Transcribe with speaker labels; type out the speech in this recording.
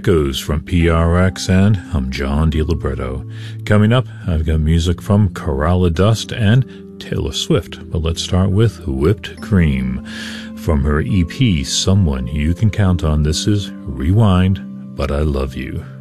Speaker 1: Echoes from PRX, and I'm John DiLibretto. Coming up, I've got music from Coralla Dust and Taylor Swift, but let's start with Whipped Cream. From her EP, Someone You Can Count On, this is Rewind, But I Love You.